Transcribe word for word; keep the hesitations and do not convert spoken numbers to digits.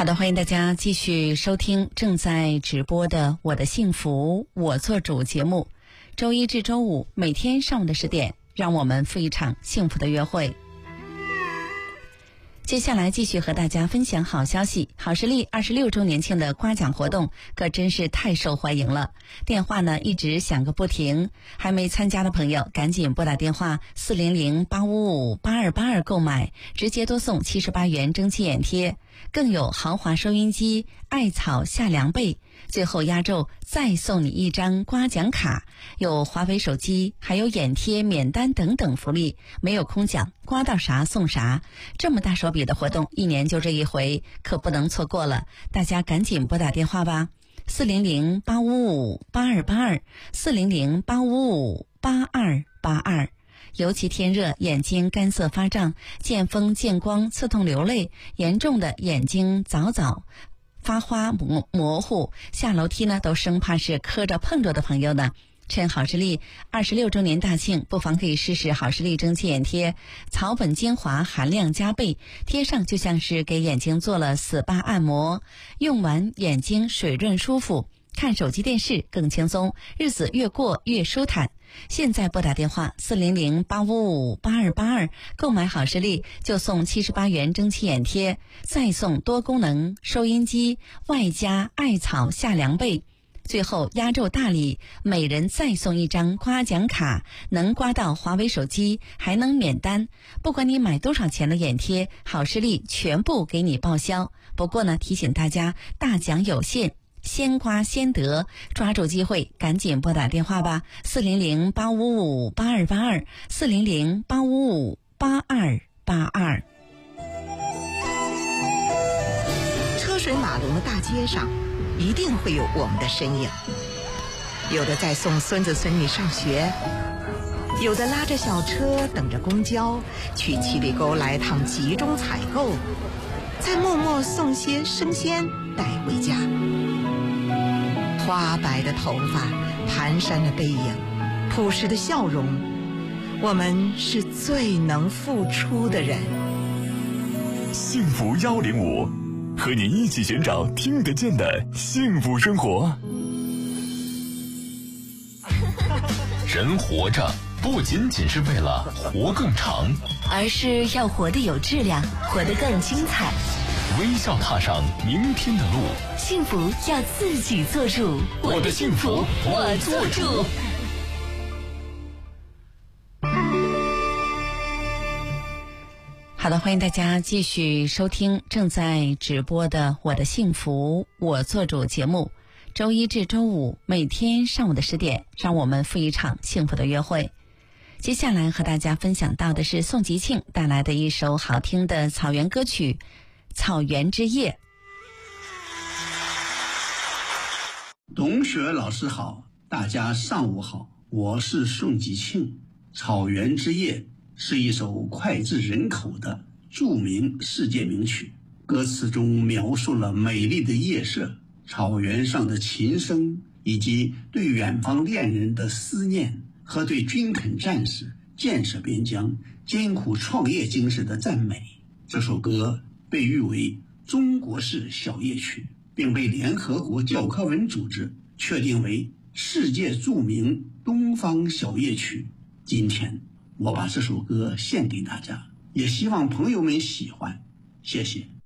好的，欢迎大家继续收听正在直播的我的幸福我做主节目，周一至周五每天上午的十点，让我们赴一场幸福的约会。接下来继续和大家分享好消息，好视力二十六周年庆的刮奖活动可真是太受欢迎了，电话呢一直响个不停，还没参加的朋友赶紧拨打电话四零零八五五八二八二购买，直接多送七十八元蒸汽眼贴，更有豪华收音机、艾草夏凉被，最后压轴再送你一张刮奖卡，有华为手机，还有眼贴免单等等福利，没有空奖，刮到啥送啥，这么大手笔的活动一年就这一回，可不能错过了，大家赶紧拨打电话吧，四零零八五五八二八二，四零零八五五八二八二。尤其天热，眼睛干涩发胀，见风见光刺痛流泪，严重的眼睛早早发花模模糊，下楼梯呢都生怕是磕着碰着的朋友呢，趁好视力二十六周年大庆，不妨可以试试好视力蒸汽眼贴，草本精华含量加倍，贴上就像是给眼睛做了 S P A 按摩，用完眼睛水润舒服，看手机电视更轻松，日子越过越舒坦。现在拨打电话四零零八五五八二八二，购买好视力就送七十八元蒸汽眼贴，再送多功能收音机，外加艾草夏凉被，最后压轴大礼，每人再送一张刮奖卡，能刮到华为手机，还能免单，不管你买多少钱的眼贴，好视力全部给你报销。不过呢，提醒大家大奖有限，先刮先得，抓住机会赶紧拨打电话吧，四零零八五五八二八二，四零零八五五八二八二。 车水马龙的大街上一定会有我们的身影，有的在送孙子孙女上学，有的拉着小车等着公交去七里沟来趟集中采购，再默默送些生鲜带回家。花白的头发，蹒跚的背影，朴实的笑容，我们是最能付出的人。 幸福一零五，和你一起寻找听得见的幸福生活。人活着不仅仅是为了活更长， 而是要活得有质量，活得更精彩。 微笑踏上明天的路， 幸福要自己做主。 我的幸福我做主。 好的，欢迎大家继续收听正在直播的我的幸福我做主节目，周一至周五每天上午的十点，让我们赴一场幸福的约会。接下来和大家分享到的是宋吉庆带来的一首好听的草原歌曲《草原之夜》。 董雪老师好，大家上午好，我是宋吉庆。草原之夜是一首脍炙人口的著名世界名曲，歌词中描述了美丽的夜色、草原上的琴声，以及对远方恋人的思念和对军垦战士建设边疆、艰苦创业精神的赞美。这首歌被誉为中国式小夜曲，并被联合国教科文组织确定为世界著名东方小夜曲。今天我把这首歌献给大家，也希望朋友们喜欢，谢谢。